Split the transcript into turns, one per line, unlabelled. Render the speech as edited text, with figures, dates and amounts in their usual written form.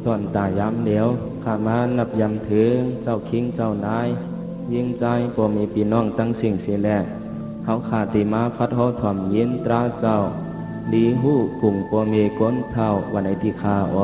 ตอนตายามเหลียวข้ามานับยำถึงเจ้าคิงเจ้านายยิ่งใจบ่มีพี่น้องตั้งสิ่งเสียแลเฮาขาติมาพัดโหถ่อมยินตราเจ้าดีหู้กุ่งบ่มีก้นเท่าวันไหนที่ข้า